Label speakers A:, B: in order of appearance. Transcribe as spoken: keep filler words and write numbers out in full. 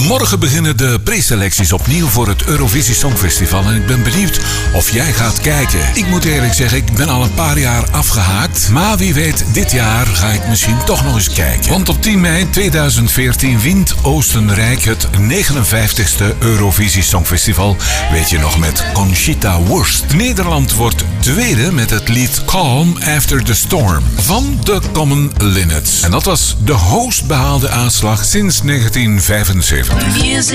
A: Morgen beginnen de preselecties opnieuw voor het Eurovisie Songfestival. En ik ben benieuwd of jij gaat kijken. Ik moet eerlijk zeggen, ik ben al een paar jaar afgehaakt. Maar wie weet, dit jaar ga ik misschien toch nog eens kijken. Want op tien mei tweeduizend veertien wint Oostenrijk het negenenvijftigste Eurovisie Songfestival. Weet je nog, met Conchita Wurst. Nederland wordt tweede met het lied Calm After the Storm van The Common Linnets. En dat was de hoogst behaalde aanslag sinds negentien vijfenzeventig.